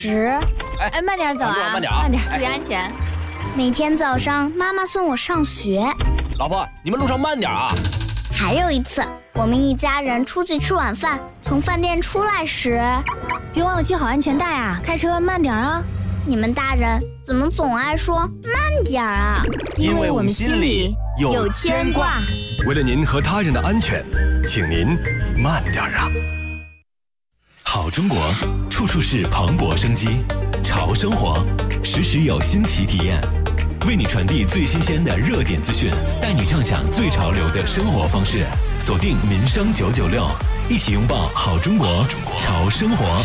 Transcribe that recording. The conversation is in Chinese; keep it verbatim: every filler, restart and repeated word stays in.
十。 哎，慢点走啊， 慢点啊， 慢点，注意安全。 每天早上妈妈送我上学。 老婆，你们路上慢点啊。 还有一次，我们一家人出去吃晚饭，从饭店出来时， 别忘了系好安全带啊，开车慢点啊。 你们大人怎么总爱说慢点啊？ 因为我们心里有牵挂。 为了您和他人的安全，请您慢点啊。 好中国，处处是蓬勃生机；潮生活，时时有新奇体验。为你传递最新鲜的热点资讯，带你畅享最潮流的生活方式。锁定民生九九六，一起拥抱好中国，潮生活。